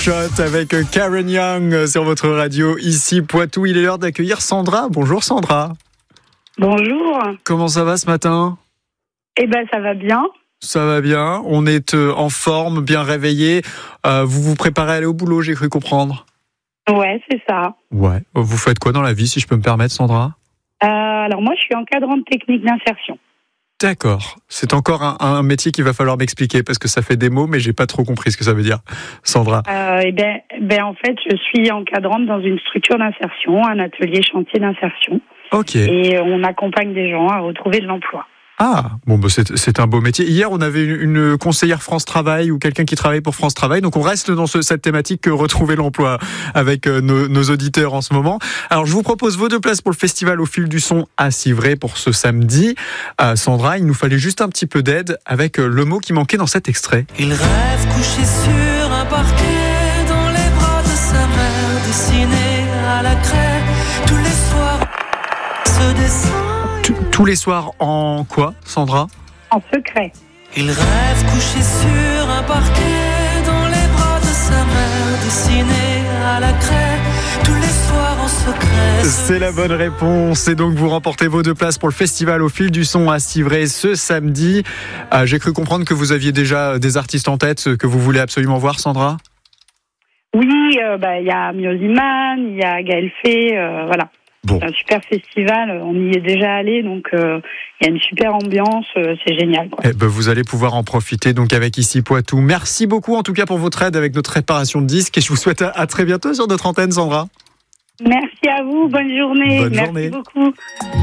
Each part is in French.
Shot avec Karen Young sur votre radio ici Poitou. Il est l'heure d'accueillir Sandra. Bonjour Sandra. Bonjour. Comment ça va ce matin ? Ça va bien. Ça va bien. On est en forme, bien réveillé. Vous vous préparez à aller au boulot, j'ai cru comprendre. Ouais, c'est ça. Ouais. Vous faites quoi dans la vie, si je peux me permettre, Sandra ? Alors moi, je suis encadrante technique d'insertion. D'accord. C'est encore un métier qu'il va falloir m'expliquer parce que ça fait des mots, mais j'ai pas trop compris ce que ça veut dire. Sandra. En fait, je suis encadrante dans une structure d'insertion, un atelier chantier d'insertion. Ok. Et on accompagne des gens à retrouver de l'emploi. Ah, bon, c'est un beau métier. Hier, on avait une conseillère France Travail ou quelqu'un qui travaille pour France Travail. Donc, on reste dans cette thématique que retrouver l'emploi avec nos auditeurs en ce moment. Alors, je vous propose vos 2 places pour le festival Au Fil du Son à Civray pour ce samedi. Sandra, il nous fallait juste un petit peu d'aide avec le mot qui manquait dans cet extrait. Il rêve couché sur un parquet dans les bras de sa mère, dessiné à la craie tous les soirs. Ce dessin. Tous les soirs en quoi, Sandra ? En secret. Il rêve couché sur un parquet dans les bras de sa mère, dessiné à la craie tous les soirs en secret. C'est la bonne réponse. Et donc vous remportez vos 2 places pour le festival Au Fil du Son à Civray ce samedi. J'ai cru comprendre que vous aviez déjà des artistes en tête que vous voulez absolument voir, Sandra ? Oui, il y a Musiman, il y a Gaël Fay, voilà. Bon. C'est un super festival, on y est déjà allé, donc il y a une super ambiance, c'est génial, quoi. Vous allez pouvoir en profiter donc avec ici Poitou. Merci beaucoup en tout cas pour votre aide avec notre réparation de disques et je vous souhaite à très bientôt sur notre antenne, Sandra. Merci à vous, bonne journée. Bonne Merci journée. beaucoup.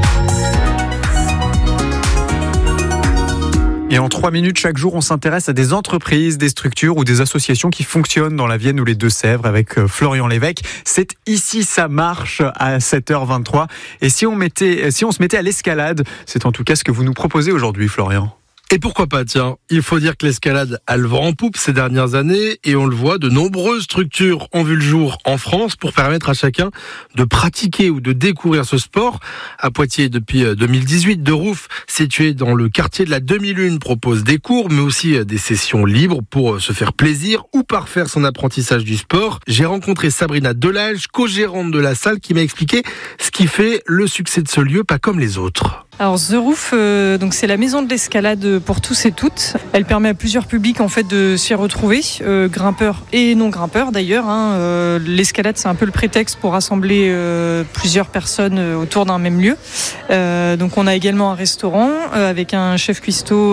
Et en 3 minutes, chaque jour, on s'intéresse à des entreprises, des structures ou des associations qui fonctionnent dans la Vienne ou les Deux-Sèvres avec Florian Lévesque. C'est Ici ça marche à 7h23. Et si on se mettait à l'escalade, c'est en tout cas ce que vous nous proposez aujourd'hui, Florian. Et pourquoi pas, tiens, il faut dire que l'escalade a le vent en poupe ces dernières années et on le voit, de nombreuses structures ont vu le jour en France pour permettre à chacun de pratiquer ou de découvrir ce sport. À Poitiers, depuis 2018, De Roof, situé dans le quartier de la Demi-Lune, propose des cours mais aussi des sessions libres pour se faire plaisir ou parfaire son apprentissage du sport. J'ai rencontré Sabrina Delage, co-gérante de la salle, qui m'a expliqué ce qui fait le succès de ce lieu, pas comme les autres. Alors The Roof, donc c'est la maison de l'escalade pour tous et toutes. Elle permet à plusieurs publics en fait de s'y retrouver, grimpeurs et non grimpeurs d'ailleurs. L'escalade, c'est un peu le prétexte pour rassembler plusieurs personnes autour d'un même lieu. Donc on a également un restaurant avec un chef cuistot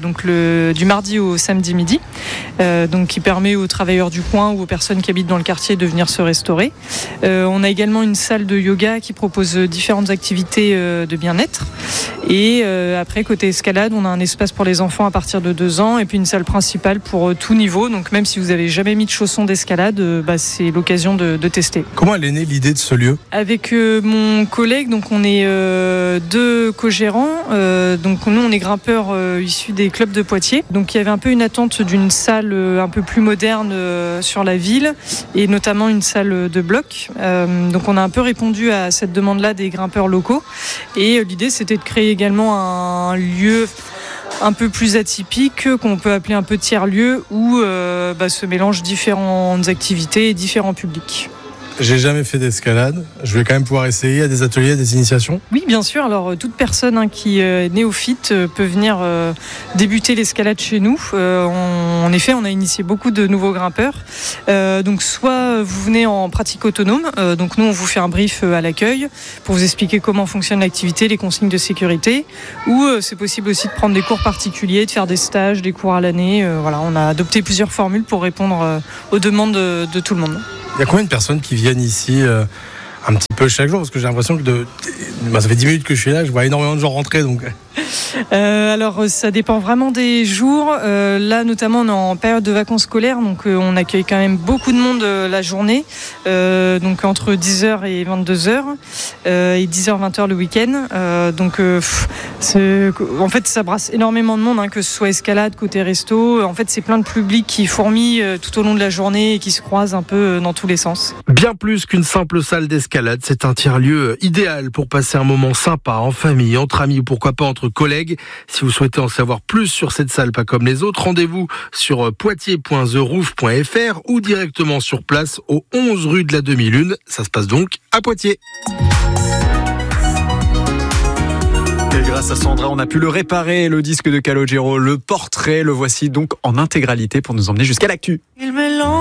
du mardi au samedi midi, donc qui permet aux travailleurs du coin ou aux personnes qui habitent dans le quartier de venir se restaurer. On a également une salle de yoga qui propose différentes activités de bien-être. Et après, côté escalade, on a un espace pour les enfants à partir de 2 ans et puis une salle principale pour tout niveau. Donc même si vous n'avez jamais mis de chaussons d'escalade, c'est l'occasion de tester. Comment elle est née l'idée de ce lieu ? Avec mon collègue, donc on est 2 co-gérants. Donc nous, on est grimpeurs issus des clubs de Poitiers. Donc il y avait un peu une attente d'une salle un peu plus moderne sur la ville et notamment une salle de bloc. Donc on a un peu répondu à cette demande-là des grimpeurs locaux. Et l'idée, c'était de créer également un lieu un peu plus atypique qu'on peut appeler un peu tiers-lieu où se mélangent différentes activités et différents publics. J'ai jamais fait d'escalade. Je vais quand même pouvoir essayer à des ateliers, à des initiations. Oui, bien sûr. Alors, toute personne qui est néophyte peut venir débuter l'escalade chez nous. En effet, on a initié beaucoup de nouveaux grimpeurs. Donc, soit vous venez en pratique autonome. Donc, nous, on vous fait un brief à l'accueil pour vous expliquer comment fonctionne l'activité, les consignes de sécurité. Ou c'est possible aussi de prendre des cours particuliers, de faire des stages, des cours à l'année. On a adopté plusieurs formules pour répondre aux demandes de tout le monde. Il y a combien de personnes qui viennent ici un petit peu chaque jour ? Parce que j'ai l'impression que ça fait 10 minutes que je suis là, je vois énormément de gens rentrer. Donc... Alors ça dépend vraiment des jours. Là notamment on est en période de vacances scolaires, donc on accueille quand même beaucoup de monde la journée, donc entre 10h et 22h et 10h-20h le week-end. En fait ça brasse énormément de monde, que ce soit escalade, côté resto. En fait c'est plein de publics qui fourmillent tout au long de la journée et qui se croisent un peu dans tous les sens. Bien plus qu'une simple salle d'escalade. l'escalade, c'est un tiers-lieu idéal pour passer un moment sympa en famille, entre amis ou pourquoi pas entre collègues. Si vous souhaitez en savoir plus sur cette salle pas comme les autres, rendez-vous sur poitiers.theroof.fr ou directement sur place au 11 rue de la Demi-Lune. Ça se passe donc à Poitiers. Et grâce à Sandra, on a pu le réparer, le disque de Calogero, le portrait, le voici donc en intégralité pour nous emmener jusqu'à l'actu.